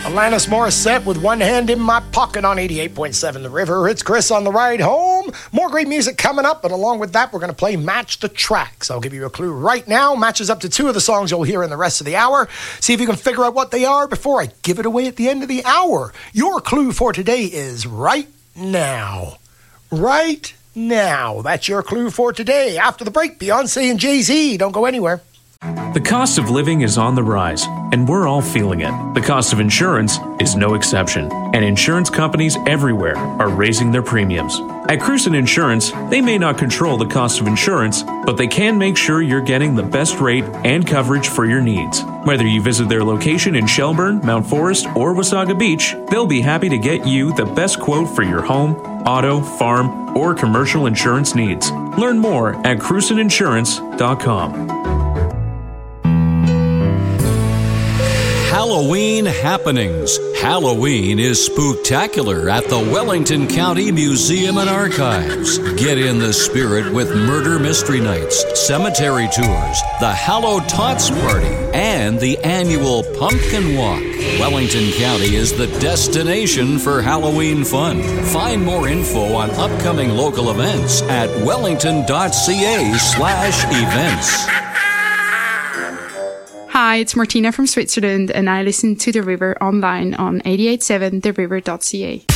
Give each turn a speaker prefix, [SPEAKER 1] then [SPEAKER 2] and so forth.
[SPEAKER 1] Alanis Morissette with One Hand in My Pocket on 88.7 The River. It's Chris on the ride home. More great music coming up, and along with that, we're going to play Match the Tracks. I'll give you a clue right now. Matches up to 2 of the songs you'll hear in the rest of the hour. See if you can figure out what they are before I give it away at the end of the hour. Your clue for today is right now. Right now. That's your clue for today. After the break, Beyonce and Jay-Z. Don't go anywhere.
[SPEAKER 2] The cost of living is on the rise, and we're all feeling it. The cost of insurance is no exception, and insurance companies everywhere are raising their premiums. At Cruson Insurance, they may not control the cost of insurance, but they can make sure you're getting the best rate and coverage for your needs. Whether you visit their location in Shelburne, Mount Forest, or Wasaga Beach, they'll be happy to get you the best quote for your home, auto, farm, or commercial insurance needs. Learn more at crusoninsurance.com.
[SPEAKER 3] Halloween happenings. Halloween is spooktacular at the Wellington County Museum and Archives. Get in the spirit with murder mystery nights, cemetery tours, the Hallow Tots Party, and the annual Pumpkin Walk. Wellington County is the destination for Halloween fun. Find more info on upcoming local events at wellington.ca/events.
[SPEAKER 4] Hi, it's Martina from Switzerland, and I listen to The River online on 88.7theriver.ca.